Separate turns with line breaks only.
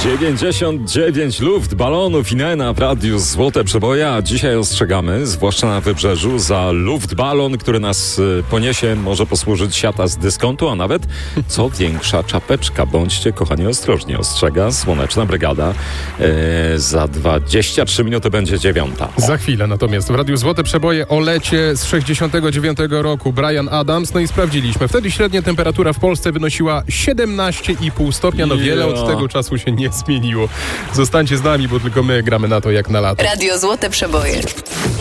99 luftbalonów Inena w radiu Złote Przeboje, a dzisiaj ostrzegamy, zwłaszcza na Wybrzeżu, za luftbalon, który nas poniesie, może posłużyć siata z dyskontu, a nawet co większa czapeczka. Bądźcie, kochani, ostrożni. Ostrzega Słoneczna Brygada. Za 23 minuty będzie 9.
Za chwilę natomiast w radiu Złote Przeboje o lecie z 69 roku Bryan Adams. No i sprawdziliśmy. Wtedy średnia temperatura w Polsce wynosiła 17,5 stopnia. No wiele od tego czasu się nie zmieniło. Zostańcie z nami, bo tylko my gramy na to jak na lato.
Radio Złote Przeboje.